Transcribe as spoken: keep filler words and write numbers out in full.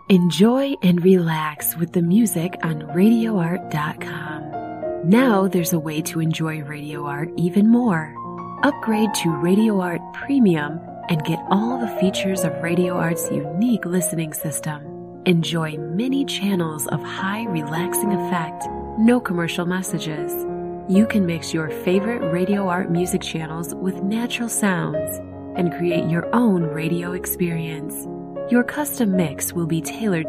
Enjoy and relax with the music on radio art dot com. Now there's a way to enjoy Radio Art even more. Upgrade to Radio Art Premium and get all the features of Radio Art's unique listening system. Enjoy many channels of high relaxing effect, no commercial messages. You can mix your favorite Radio Art music channels with natural sounds and create your own radio experience. Your custom mix will be tailored